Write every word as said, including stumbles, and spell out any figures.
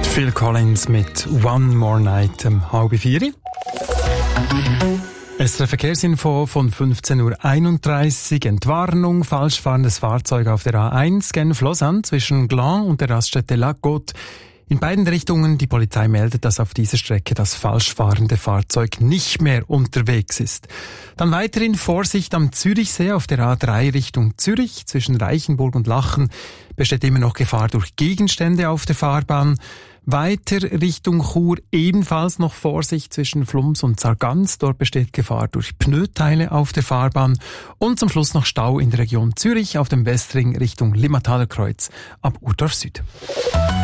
Phil Collins mit One More Night um halb vier. Es ist eine Verkehrsinfo von fünfzehn Uhr einunddreißig. Entwarnung, falsch fahrendes Fahrzeug auf der A eins Genf-Lausanne zwischen Gland und der Raststätte La Côte. In beiden Richtungen, die Polizei meldet, dass auf dieser Strecke das falsch fahrende Fahrzeug nicht mehr unterwegs ist. Dann weiterhin Vorsicht am Zürichsee auf der A drei Richtung Zürich. Zwischen Reichenburg und Lachen besteht immer noch Gefahr durch Gegenstände auf der Fahrbahn. Weiter Richtung Chur ebenfalls noch Vorsicht zwischen Flums und Sargans. Dort besteht Gefahr durch Pneuteile auf der Fahrbahn. Und zum Schluss noch Stau in der Region Zürich auf dem Westring Richtung Limmathaler Kreuz ab Urdorf Süd.